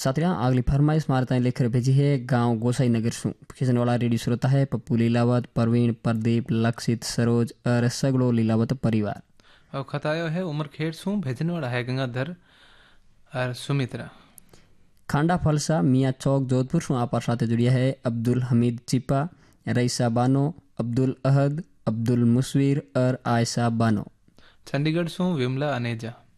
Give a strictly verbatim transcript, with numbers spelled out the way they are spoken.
साथियों अगली फरमाइश मारता लिख भेजी है गांव गोसाई नगर सु खिंचने वाला रेडियो श्रोता है पप्पू लीलावत, प्रवीण, प्रदीप, लक्षित, सरोज और सगड़ो लीलावत परिवार। और खतायो है उमर खेड़ सु भेजने वाला है गंगाधर और सुमित्रा। खांडा फलसा मियाँ चौक जोधपुर सु आप साथ जुड़िया है अब्दुल हमीद चिपा, रईसा बानो, अब्दुल अहद, अब्दुल मुसविर और आयशा बानो। चंडीगढ़ सु विमला अनेजा।